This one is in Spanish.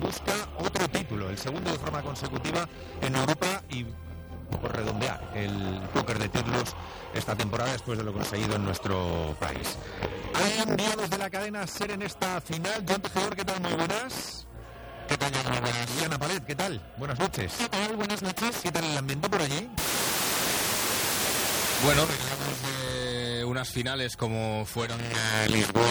busca otro título, el segundo de forma consecutiva en Europa y por redondear el póker de títulos esta temporada después de lo conseguido en nuestro país. Hay enviados de la cadena SER en esta final. Joan Tejedor, ¿qué tal? Muy buenas. ¿Qué tal? Muy buenas. Y Ana Palet, ¿qué tal? Buenas noches. ¿Qué tal? Buenas noches. ¿Qué tal el ambiente por allí? Bueno, veníamos de unas finales como fueron Lisboa